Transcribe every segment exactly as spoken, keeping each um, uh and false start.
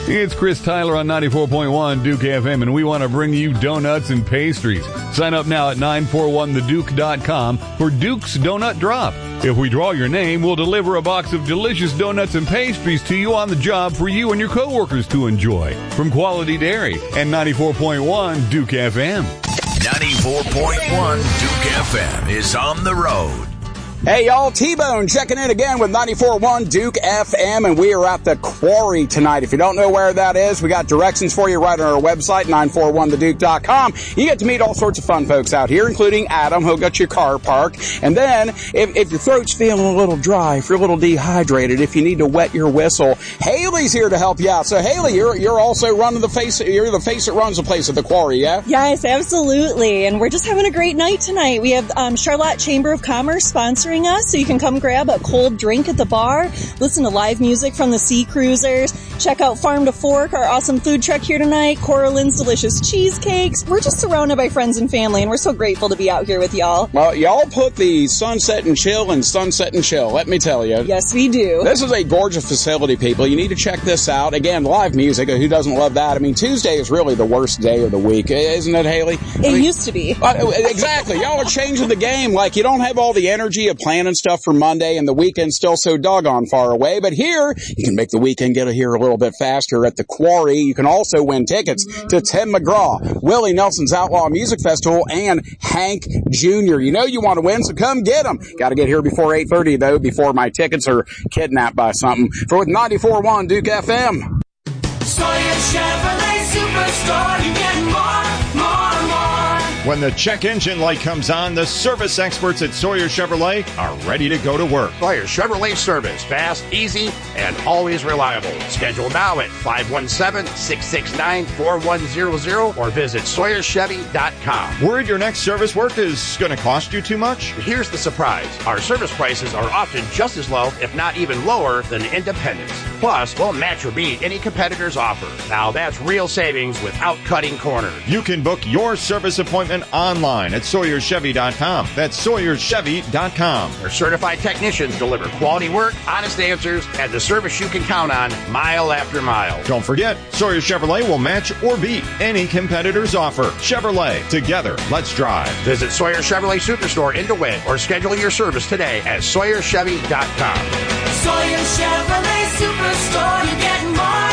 It's Chris Tyler on ninety-four point one Duke F M, and we want to bring you donuts and pastries. Sign up now at nine four one the duke dot com for Duke's Donut Drop. If we draw your name, we'll deliver a box of delicious donuts and pastries to you on the job for you and your coworkers to enjoy. From Quality Dairy and ninety-four point one Duke F M. ninety-four point one Duke F M is on the road. Hey, y'all, T-Bone checking in again with ninety-four point one Duke F M, and we are at the Quarry tonight. If you don't know where that is, we got directions for you right on our website, nine four one the duke dot com. You get to meet all sorts of fun folks out here, including Adam, who'll get your car parked. And then, if, if your throat's feeling a little dry, if you're a little dehydrated, if you need to wet your whistle, Haley's here to help you out. So, Haley, you're you're also running the face, you're the face that runs the place at the Quarry, yeah? Yes, absolutely. And we're just having a great night tonight. We have um, Charlotte Chamber of Commerce sponsoring us, so you can come grab a cold drink at the bar, listen to live music from the Sea Cruisers, check out Farm to Fork, our awesome food truck here tonight, Coralyn's delicious cheesecakes. We're just surrounded by friends and family, and we're so grateful to be out here with y'all. Well, y'all put the Sunset and Chill and Sunset and Chill, let me tell you. Yes, we do. This is a gorgeous facility, people. You need to check this out. Again, live music. Who doesn't love that? I mean, Tuesday is really the worst day of the week, isn't it, Haley? It I mean, used to be. Uh, exactly. Y'all are changing the game. Like, you don't have all the energy of planning stuff for Monday, and the weekend's still so doggone far away. But here, you can make the weekend get here a little bit faster at the Quarry. You can also win tickets to Tim McGraw, Willie Nelson's Outlaw Music Festival, and Hank Junior You know you want to win, so come get them. Got to get here before eight thirty, though, before my tickets are kidnapped by something. For with ninety-four point one Duke F M. Sawyer Chevrolet Superstore, you get more, more, more. When the check engine light comes on, the service experts at Sawyer Chevrolet are ready to go to work. Sawyer Chevrolet service, fast, easy, and always reliable. Schedule now at five one seven, six six nine, four one zero zero or visit Sawyer Chevy dot com. Worried your next service work is going to cost you too much? Here's the surprise. Our service prices are often just as low, if not even lower, than independents. Plus, we'll match or beat any competitor's offer. Now that's real savings without cutting corners. You can book your service appointment online at Sawyer Chevy dot com. That's Sawyer Chevy dot com. Our certified technicians deliver quality work, honest answers, and the service you can count on mile after mile. Don't forget, Sawyer Chevrolet will match or beat any competitor's offer. Chevrolet, together, let's drive. Visit Sawyer Chevrolet Superstore in DeWitt or schedule your service today at Sawyer Chevy dot com. Sawyer Chevrolet Superstore, you get more,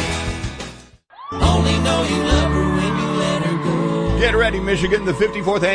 more, more. Only know you love her when you let her go. Get ready, Michigan, the fifty-fourth annual